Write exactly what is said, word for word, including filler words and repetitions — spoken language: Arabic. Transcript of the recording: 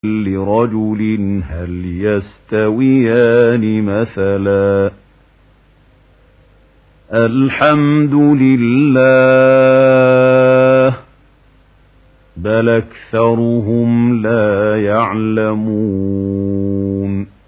لرجل هل يستويان مثلا الحمد لله بل أكثرهم لا يعلمون